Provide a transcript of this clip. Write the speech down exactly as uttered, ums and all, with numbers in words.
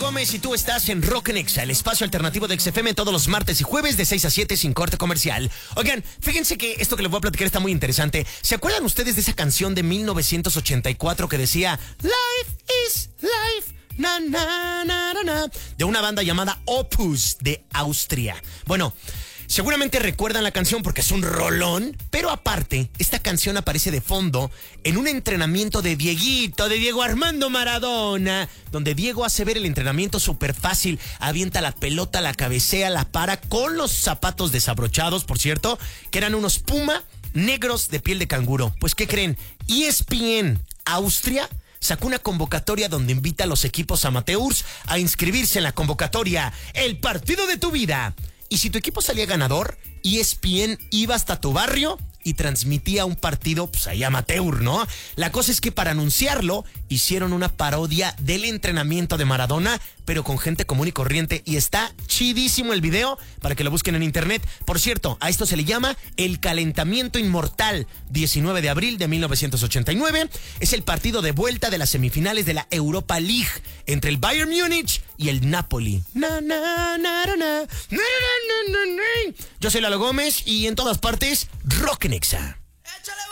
Gómez y tú estás en Rock Nexa, el espacio alternativo de X F M todos los martes y jueves de seis a siete sin corte comercial. Oigan, fíjense que esto que les voy a platicar está muy interesante. ¿Se acuerdan ustedes de esa canción de mil novecientos ochenta y cuatro que decía Life is life? Na, na, na, na, na, de una banda llamada Opus de Austria. Bueno, seguramente recuerdan la canción porque es un rolón, pero aparte, esta canción aparece de fondo en un entrenamiento de Dieguito, de Diego Armando Maradona, donde Diego hace ver el entrenamiento súper fácil, avienta la pelota, la cabecea, la para con los zapatos desabrochados, por cierto, que eran unos Puma negros de piel de canguro. Pues, ¿qué creen? E S P N Austria sacó una convocatoria donde invita a los equipos amateurs a inscribirse en la convocatoria El Partido de tu Vida. Y si tu equipo salía ganador, E S P N iba hasta tu barrio y transmitía un partido, pues ahí amateur, ¿no? La cosa es que para anunciarlo, hicieron una parodia del entrenamiento de Maradona, pero con gente común y corriente. Y está chidísimo el video para que lo busquen en internet. Por cierto, a esto se le llama El Calentamiento Inmortal. diecinueve de abril de mil novecientos ochenta y nueve. Es el partido de vuelta de las semifinales de la Europa League entre el Bayern Múnich y el Napoli. Na, na, na, na, na, na, na, na, na. Yo soy Lalo Gómez y en todas partes, Rock Nexa.